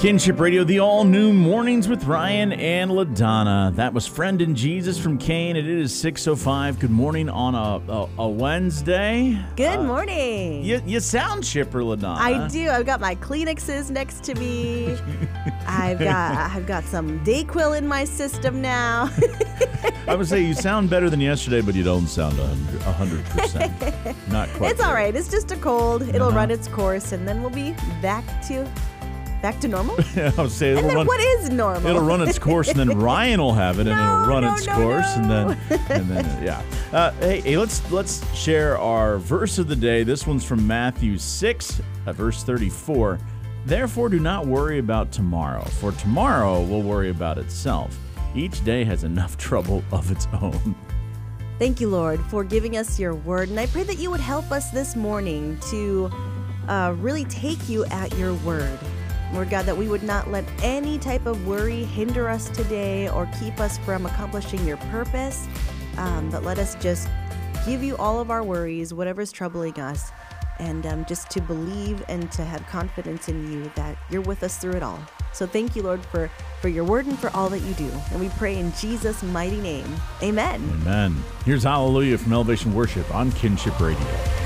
Kinship Radio, the all-new Mornings with Ryan and LaDonna. That was Friend in Jesus from Kane, and it is 6:05. Good morning on a Wednesday. Good morning. You sound chipper, LaDonna. I do. I've got my Kleenexes next to me. I've got some Dayquil in my system now. I would say you sound better than yesterday, but you don't sound 100%. Not quite. It's all right. It's just a cold. It'll run its course, and then we'll be back to normal? I would say what is normal? It'll run its course, and then Ryan will have it, and it'll run its course, and then yeah. Hey, let's share our verse of the day. This one's from Matthew 6, verse 34. Therefore, do not worry about tomorrow, for tomorrow will worry about itself. Each day has enough trouble of its own. Thank you, Lord, for giving us your word, and I pray that you would help us this morning to really take you at your word. Lord God, that we would not let any type of worry hinder us today or keep us from accomplishing your purpose, but let us just give you all of our worries, whatever's troubling us, and just to believe and to have confidence in you that you're with us through it all. So thank you, Lord, for your word and for all that you do. And we pray in Jesus' mighty name. Amen. Amen. Here's Hallelujah from Elevation Worship on Kinship Radio.